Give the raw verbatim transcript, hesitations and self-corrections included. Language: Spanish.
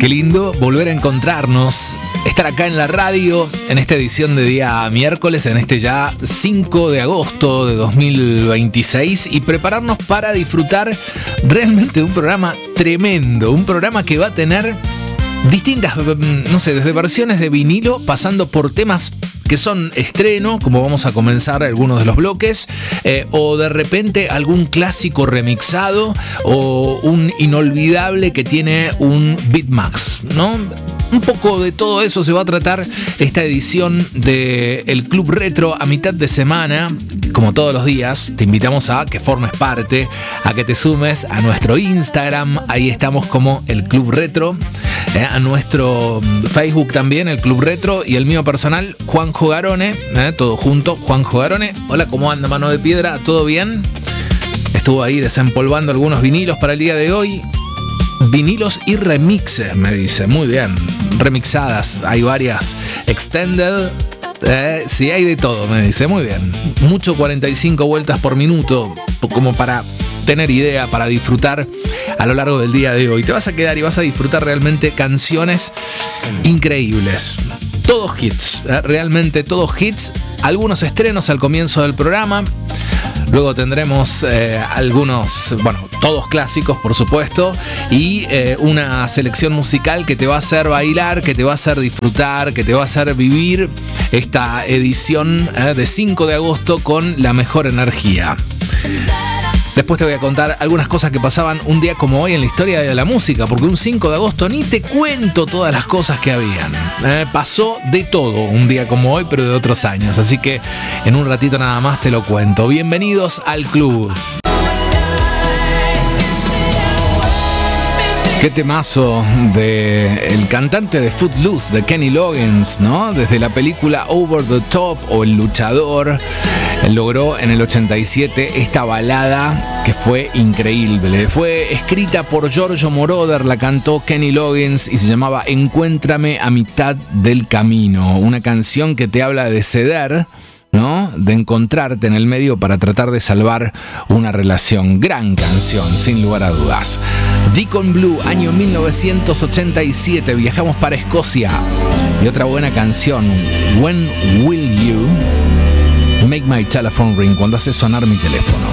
Qué lindo volver a encontrarnos, estar acá en la radio en esta edición de día miércoles, en este ya cinco de agosto de dos mil veintiséis, y prepararnos para disfrutar realmente de un programa tremendo, un programa que va a tener distintas, no sé, desde versiones de vinilo, pasando por temas que son estreno, como vamos a comenzar algunos de los bloques, eh, o de repente algún clásico remixado, o un inolvidable que tiene un beatmax, ¿no? Un poco de todo eso se va a tratar esta edición de El Club Retro a mitad de semana. Como todos los días, te invitamos a que formes parte, a que te sumes a nuestro Instagram, ahí estamos como El Club Retro, eh, a nuestro Facebook también, El Club Retro, y el mío personal, Juanjo Garone, eh, todo junto, Juanjo Garone. Hola, ¿cómo anda, mano de piedra? ¿Todo bien? Estuvo ahí desempolvando algunos vinilos para el día de hoy. Vinilos y remixes, me dice. Muy bien, remixadas, hay varias. Extended, eh, sí, hay de todo, me dice. Muy bien, mucho cuarenta y cinco vueltas por minuto, como para tener idea, para disfrutar a lo largo del día de hoy. Te vas a quedar y vas a disfrutar realmente canciones increíbles. Todos hits, ¿eh? Realmente todos hits. Algunos estrenos al comienzo del programa. Luego tendremos eh, algunos, bueno, todos clásicos, por supuesto. Y eh, una selección musical que te va a hacer bailar, que te va a hacer disfrutar, que te va a hacer vivir esta edición eh, de cinco de agosto con la mejor energía. Después te voy a contar algunas cosas que pasaban un día como hoy en la historia de la música, porque un cinco de agosto ni te cuento todas las cosas que habían. Eh, pasó de todo un día como hoy, pero de otros años. Así que en un ratito nada más te lo cuento. Bienvenidos al club. Qué temazo de el cantante de Footloose, de Kenny Loggins, ¿no? Desde la película Over the Top o El Luchador, él logró en el ochenta y siete esta balada que fue increíble. Fue escrita por Giorgio Moroder, la cantó Kenny Loggins y se llamaba Encuéntrame a mitad del camino. Una canción que te habla de ceder, ¿no? De encontrarte en el medio para tratar de salvar una relación. Gran canción, sin lugar a dudas. Deacon Blue, año mil novecientos ochenta y siete. Viajamos para Escocia. Y otra buena canción, When Will You Make My Telephone Ring, cuando hace sonar mi teléfono.